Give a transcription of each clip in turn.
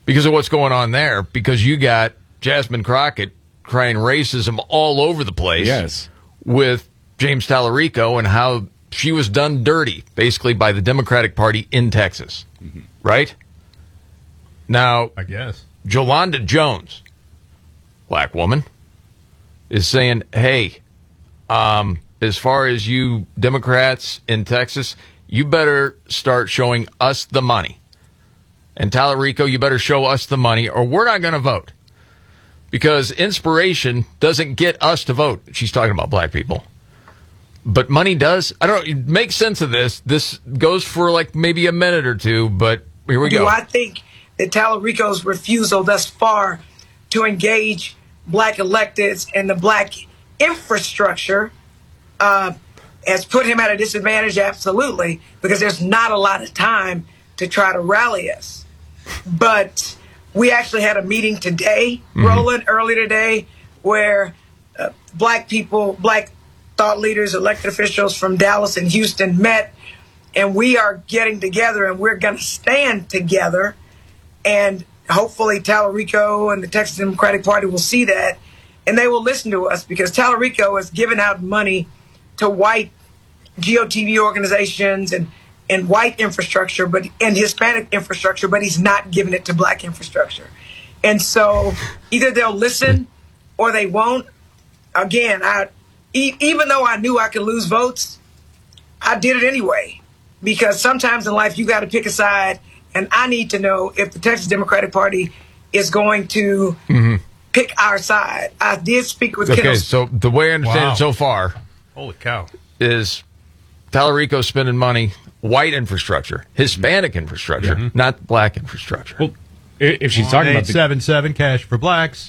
because of what's going on there, because you got Jasmine Crockett crying racism all over the place. Yes. With James Tallarico and how she was done dirty, basically, by the Democratic Party in Texas. Mm-hmm. Right? Now, I guess. Jolanda Jones, black woman, is saying, hey, as far as you Democrats in Texas, you better start showing us the money. And Tallarico, you better show us the money or we're not going to vote. Because inspiration doesn't get us to vote. She's talking about black people. But money does. I don't know. Make sense of this. This goes for like maybe a minute or two, but here we go. I think that Tallarico's refusal thus far to engage black electeds and the black infrastructure has put him at a disadvantage, absolutely, because there's not a lot of time to try to rally us. But we actually had a meeting today, Roland, early today, where black people, black thought leaders, elected officials from Dallas and Houston met, and we are getting together and we're going to stand together. And hopefully Tallarico and the Texas Democratic Party will see that and they will listen to us, because Tallarico has given out money to white GOTV organizations and white infrastructure, and Hispanic infrastructure, but he's not giving it to black infrastructure. And so either they'll listen or they won't. Again, even though I knew I could lose votes, I did it anyway, because sometimes in life you got to pick a side, and I need to know if the Texas Democratic Party is going to pick our side. I did speak with Kendall. Okay, so the way I understand it so far, holy cow, is Tallarico spending money, white infrastructure, Hispanic infrastructure, not black infrastructure. Well, if she's talking about 877 cash for blacks.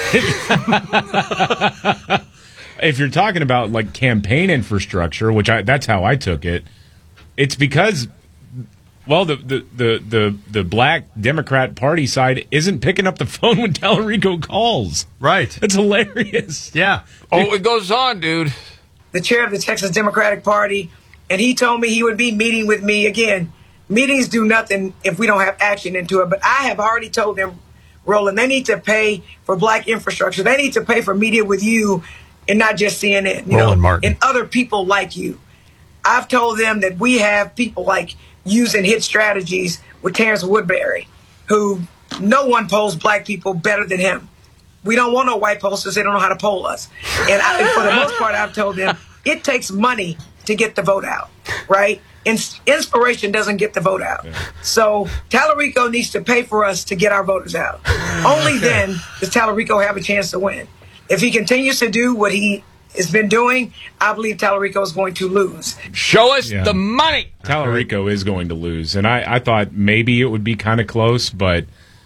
If you're talking about like campaign infrastructure, which that's how I took it, it's because, well, the black Democrat Party side isn't picking up the phone when Tallarico calls. Right. It's hilarious. Yeah. Oh, it goes on, dude. The chair of the Texas Democratic Party, and he told me he would be meeting with me again. Meetings do nothing if we don't have action into it. But I have already told them, Roland, they need to pay for black infrastructure. They need to pay for media with you and not just CNN, Roland Martin, and other people like you. I've told them that we have people like Using Hit Strategies with Terrence Woodbury, who no one polls black people better than him. We don't want no white pollsters. They don't know how to poll us. And for the most part, I've told them it takes money to get the vote out, right? Inspiration doesn't get the vote out. Yeah. So Tallarico needs to pay for us to get our voters out. Only then does Tallarico have a chance to win. If he continues to do what he has been doing, I believe Tallarico is going to lose. Show us the money. Tallarico is going to lose, and I thought maybe it would be kind of close, but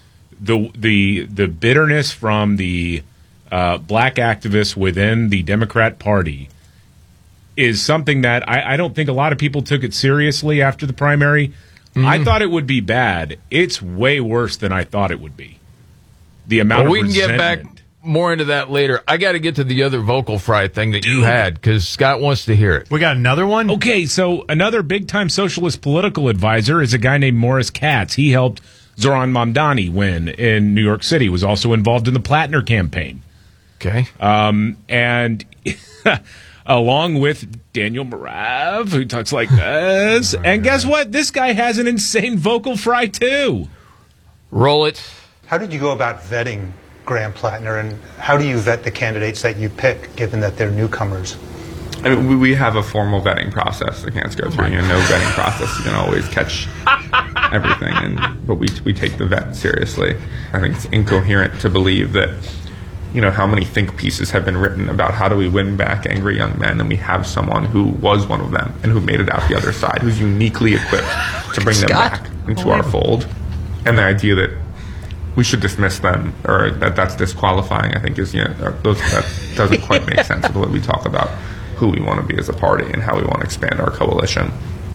the bitterness from the black activists within the Democrat Party is something that I don't think a lot of people took it seriously after the primary. I thought it would be bad. It's way worse than I thought it would be. The amount of resentment. We can get back more into that later. I got to get to the other vocal fry thing that you had, because Scott wants to hear it. We got another one? Okay, so another big-time socialist political advisor is a guy named Morris Katz. He helped Zoran Mamdani win in New York City, was also involved in the Plattner campaign. Okay. And along with Daniel Marav, who talks like this. And guess what? This guy has an insane vocal fry, too. Roll it. How did you go about vetting Graham Plattner, and how do you vet the candidates that you pick, given that they're newcomers? I mean, we have a formal vetting process that can't go through. No vetting process. You can always catch everything, but we take the vet seriously. I think it's incoherent to believe that, how many think pieces have been written about how do we win back angry young men, and we have someone who was one of them and who made it out the other side, who's uniquely equipped to bring them back into our fold. And the idea that we should dismiss them, or that's disqualifying, I think that doesn't quite make sense of the way we talk about who we want to be as a party and how we want to expand our coalition.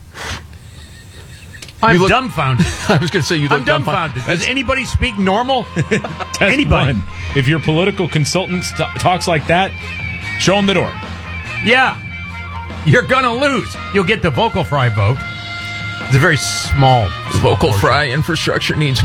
I'm dumbfounded. I was going to say you look dumbfounded. Does anybody speak normal? Anybody. If your political consultant talks like that, show them the door. Yeah. You're going to lose. You'll get the vocal fry vote. It's a very small vocal fry infrastructure needs